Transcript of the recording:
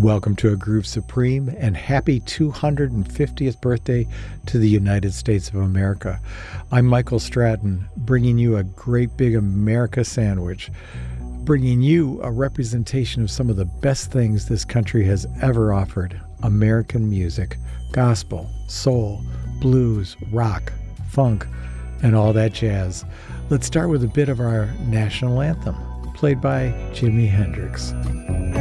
Welcome to A Groove Supreme and happy 250th birthday to the United States of America. I'm Michael Stratton, bringing you a great big America sandwich, bringing you a representation of some of the best things this country has ever offered: American music, gospel, soul, blues, rock, funk, and all that jazz. Let's start with a bit of our national anthem, played by Jimi Hendrix.